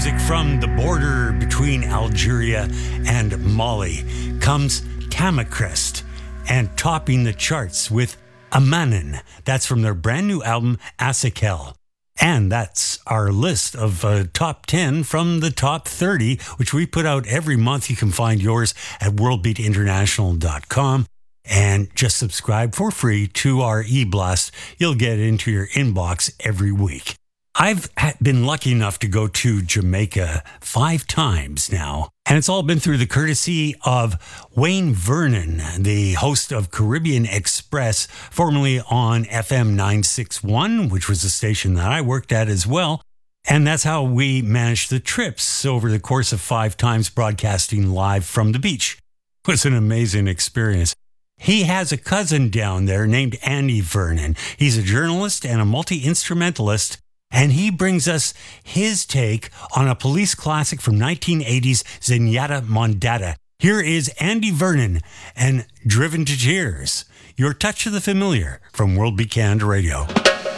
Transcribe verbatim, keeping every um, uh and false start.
music from the border between Algeria and Mali comes Tamakrest, and topping the charts with Amanin. That's from their brand new album Asakel. And that's our list of uh, top ten from the top thirty, which we put out every month. You can find yours at world beat international dot com. And just subscribe for free to our e-blast. You'll get it into your inbox every week. I've been lucky enough to go to Jamaica five times now, and it's all been through the courtesy of Wayne Vernon, the host of Caribbean Express, formerly on F M nine sixty-one, which was a station that I worked at as well. And that's how we managed the trips over the course of five times broadcasting live from the beach. It was an amazing experience. He has a cousin down there named Andy Vernon. He's a journalist and a multi-instrumentalist, and he brings us his take on a police classic from nineteen eighties, Zenyatta Mondatta. Here is Andy Vernon and Driven to Tears, your touch of the familiar from World Beat Canada Radio.